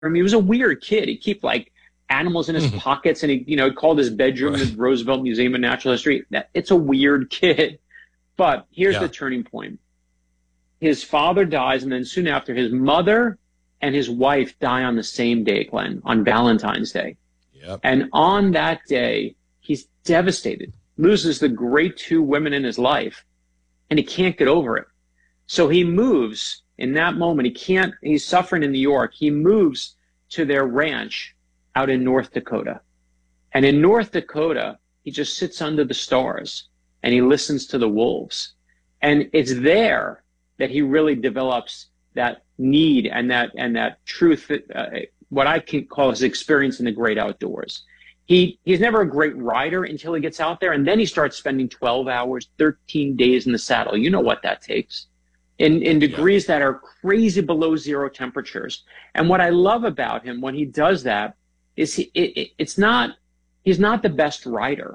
mean, he was a weird kid. He kept like animals in his pockets, and he called his bedroom the Roosevelt Museum of Natural History. It's a weird kid. But here's the turning point. His father dies, and then soon after, his mother and his wife die on the same day, Glenn, on Valentine's Day. Yep. And on that day, he's devastated, loses the great two women in his life, and he can't get over it. So he moves in that moment. He's suffering in New York. He moves to their ranch out in North Dakota. And in North Dakota, he just sits under the stars and he listens to the wolves. And it's there that he really develops that need and that truth, what I can call his experience in the great outdoors. He's never a great rider until he gets out there, and then he starts spending 12 hours, 13 days in the saddle. You know what that takes in degrees that are crazy below zero temperatures. And what I love about him when he does that is he's not the best rider.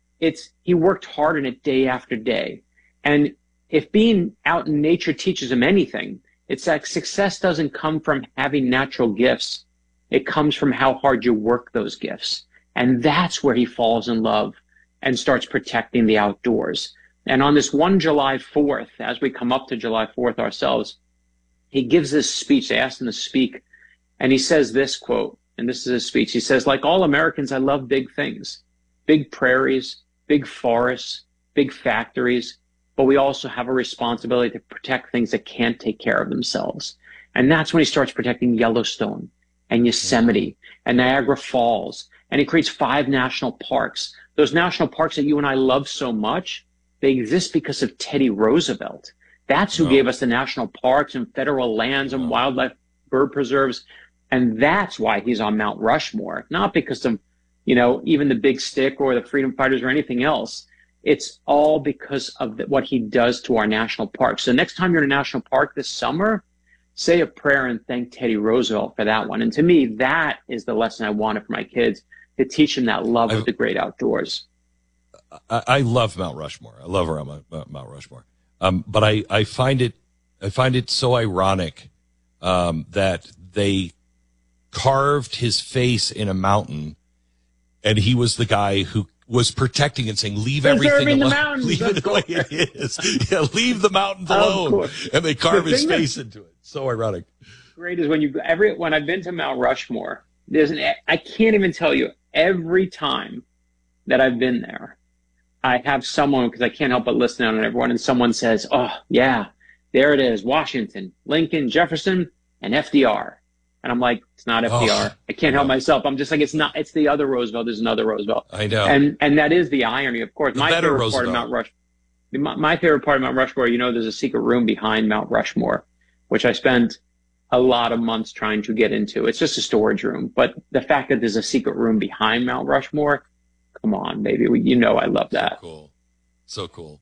He worked hard in it day after day. And if being out in nature teaches him anything, it's like success doesn't come from having natural gifts. It comes from how hard you work those gifts. And that's where he falls in love and starts protecting the outdoors. And on this one July 4th, as we come up to July 4th ourselves, he gives this speech. They asked him to speak. And he says this quote, and this is his speech. He says, like all Americans, I love big things, big prairies, big forests, big factories. But we also have a responsibility to protect things that can't take care of themselves. And that's when he starts protecting Yellowstone and Yosemite and Niagara Falls. And he creates 5 national parks. Those national parks that you and I love so much, they exist because of Teddy Roosevelt. That's who gave us the national parks and federal lands and wildlife bird preserves. And that's why he's on Mount Rushmore, not because of, even the Big Stick or the freedom fighters or anything else. It's all because of what he does to our national parks. So next time you're in a national park this summer, say a prayer and thank Teddy Roosevelt for that one. And to me, that is the lesson I wanted for my kids, to teach them that love of the great outdoors. I love Mount Rushmore. I love around Mount Rushmore. But I find it so ironic that they carved his face in a mountain, and he was the guy who was protecting and saying, leave everything alone. Leave it the way it is. Yeah, leave the mountains alone. And they carve his face into it. So ironic. Great is when I've been to Mount Rushmore, I can't even tell you, every time that I've been there, I have someone, because I can't help but listen on everyone, and someone says, oh, yeah, there it is, Washington, Lincoln, Jefferson, and FDR. And I'm like, it's not FDR. I can't help myself. I'm just like, it's the other Roosevelt. There's another Roosevelt. I know. And that is the irony, of course. My favorite part of Mount Rushmore, there's a secret room behind Mount Rushmore, which I spent a lot of months trying to get into. It's just a storage room. But the fact that there's a secret room behind Mount Rushmore, come on, baby. I love that. So cool.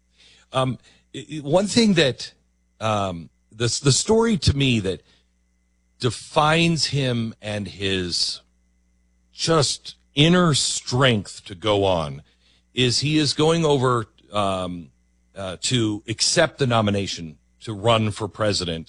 One thing that the story to me that defines him and his just inner strength to go on is he is going over to accept the nomination to run for president.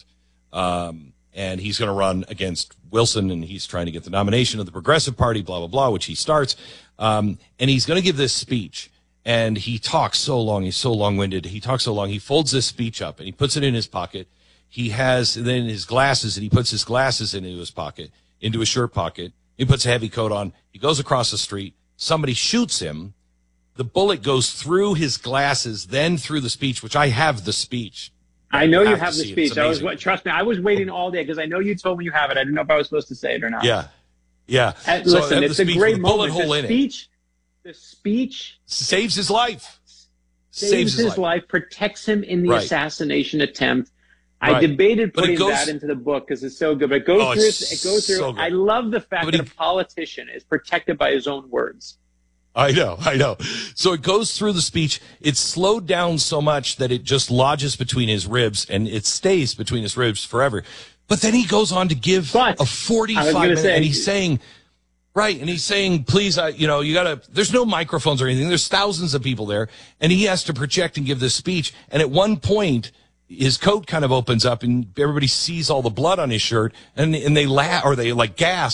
And he's going to run against Wilson, and he's trying to get the nomination of the Progressive Party, blah, blah, blah, which he starts. And he's going to give this speech. And he talks so long. He's so long-winded. He talks so long. He folds this speech up, and he puts it in his pocket. He has then his glasses, and he puts his glasses into his pocket, into his shirt pocket. He puts a heavy coat on. He goes across the street. Somebody shoots him. The bullet goes through his glasses, then through the speech, which I have the speech. I know you have the speech. Trust me, I was waiting all day because I know you told me you have it. I didn't know if I was supposed to say it or not. Yeah. Listen, it's a great moment. The speech saves his life. Saves his life, protects him in the assassination attempt. I debated putting that into the book because it's so good, but it goes through. So I love the fact that a politician is protected by his own words. I know. So it goes through the speech. It's slowed down so much that it just lodges between his ribs, and it stays between his ribs forever. But then he goes on to give a 45-minute, and he's saying, please, you gotta, there's no microphones or anything. There's thousands of people there, and he has to project and give this speech. And at one point, his coat kind of opens up and everybody sees all the blood on his shirt and they laugh or they like gasp